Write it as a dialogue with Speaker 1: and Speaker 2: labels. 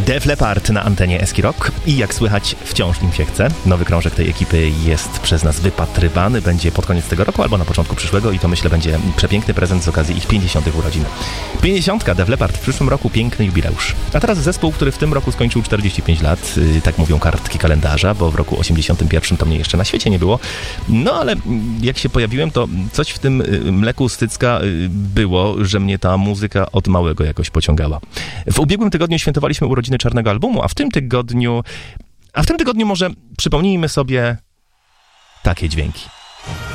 Speaker 1: Def Leppard na antenie Eski Rock i jak słychać wciąż nim się chce. Nowy krążek tej ekipy jest przez nas wypatrywany, będzie pod koniec tego roku albo na początku przyszłego i to myślę będzie przepiękny prezent z okazji ich 50. urodzin. 50. Def Leppard w przyszłym roku piękny jubileusz. A teraz zespół, który w tym roku skończył 45 lat, tak mówią kartki kalendarza, bo w roku 81 to mnie jeszcze na świecie nie było. No ale jak się pojawiłem, to coś w tym mleku Stycka było, że mnie ta muzyka od małego jakoś pociągała. W ubiegłym tygodniu świętowaliśmy urodziny Czarnego Albumu, a w tym tygodniu może przypomnijmy sobie takie dźwięki.